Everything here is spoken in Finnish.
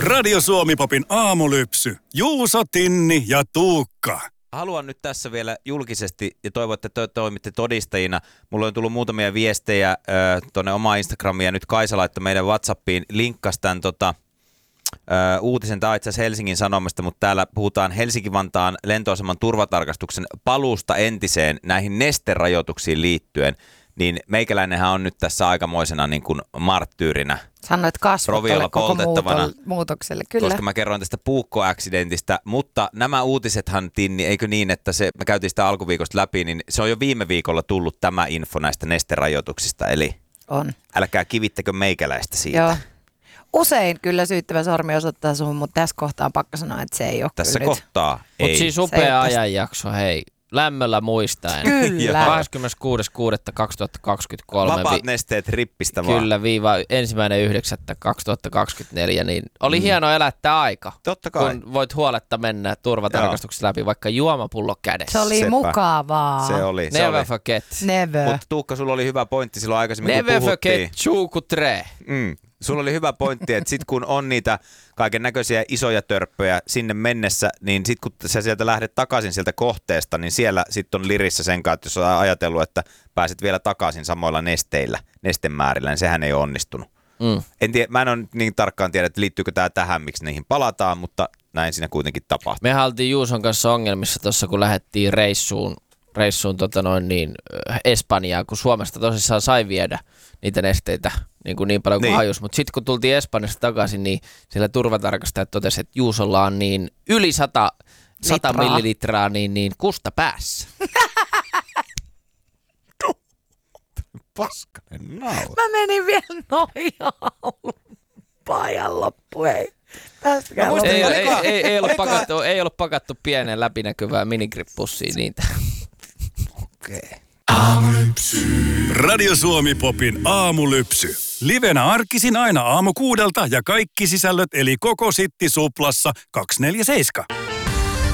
Radio Suomi-popin aamulypsy. Juuso, Tinni ja Tuukka. Haluan nyt tässä vielä julkisesti, ja toivon, että te toimitte todistajina. Mulla on tullut muutamia viestejä tuonne omaan Instagramiin, ja nyt Kaisa laittoi meidän WhatsAppiin, linkkasi tämän uutisen. Tämä on itse asiassa Helsingin Sanomista, mutta täällä puhutaan Helsinki-Vantaan lentoaseman turvatarkastuksen paluusta entiseen näihin nesterajoituksiin liittyen. Niin meikäläinenhän on nyt tässä aikamoisena niin kuin marttyyrinä. Sanoit kasvottalle koko muutokselle, kyllä. Koska mä kerroin tästä puukko-accidentistä, mutta nämä uutisethan, Tinni, eikö niin, että me käytiin sitä alkuviikosta läpi, niin se on jo viime viikolla tullut tämä info näistä nesterajoituksista, eli on. Älkää kivittäkö meikäläistä siitä. Joo. Usein kyllä syyttävä sormi osoittaa suhun, mutta tässä kohtaa on pakko sanoa, että se ei ole tässä kyllä kohtaa ei. Mutta siis upea ajanjakso, hei. Lämmöllä muistaen. Kyllä. 26.6.2023. Vapaat nesteet rippistä vaan. Kyllä, -1.9.2024. Niin oli hieno elättää aika. Totta kai. Kun voit huoletta mennä turvatarkastuksessa läpi, vaikka juomapullo kädessä. Se oli mukavaa. Se oli. Never forget. Never. Mutta Tuukka, sulla oli hyvä pointti silloin aikaisemmin, Never kun puhuttiin. forget chukutre. Sulla oli hyvä pointti, että sit kun on niitä kaiken näköisiä isoja törppöjä sinne mennessä, niin sit kun sä sieltä lähdet takaisin sieltä kohteesta, niin siellä sitten on lirissä sen kanssa, että jos on ajatellut, että pääset vielä takaisin samoilla nesteillä, nestemäärillä, niin sehän ei ole onnistunut. En tiedä, mä en ole niin tarkkaan tiedä, että liittyykö tämä tähän, miksi niihin palataan, mutta näin siinä kuitenkin tapahtuu. Me oltiin Juuson kanssa ongelmissa tuossa, kun lähdettiin reissuun Espanjaan, kun Suomesta tosissaan sai viedä niitä nesteitä niin paljon kuin hajus. Mutta sitten kun tultiin Espanjasta takaisin, niin siellä turvatarkastajat totesi, että Juusolla on niin yli 100 millilitraa niin kusta päässä. Paskanen naura. Mä menin vielä pajan loppuun, ei. Ei ollut pakattu pienen läpinäkyvää minigrippussiin niitä. Okei. Radio Suomi-popin aamulypsy. Livenä arkisin aina aamu 6 ja kaikki sisällöt eli koko Sitti Suplassa 247.